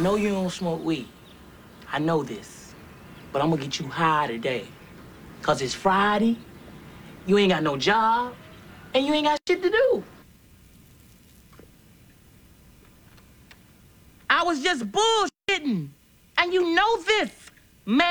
know you don't smoke weed. I know this. But I'm gonna get you high today. Cause it's Friday, you ain't got no job, and you ain't got shit to do. I was just bullshitting. And you know this, man.